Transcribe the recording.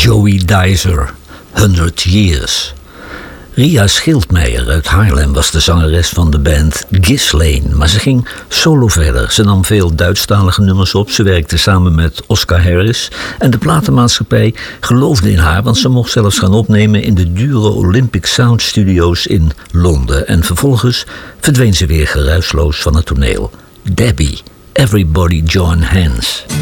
Joey Dizer, 100 Years. Ria Schildmeijer uit Haarlem was de zangeres van de band Ghislaine, maar ze ging solo verder. Ze nam veel Duitsstalige nummers op, ze werkte samen met Oscar Harris en de platenmaatschappij geloofde in haar, want ze mocht zelfs gaan opnemen in de dure Olympic Sound Studios in Londen. En vervolgens verdween ze weer geruisloos van het toneel. Debbie, Everybody Join Hands.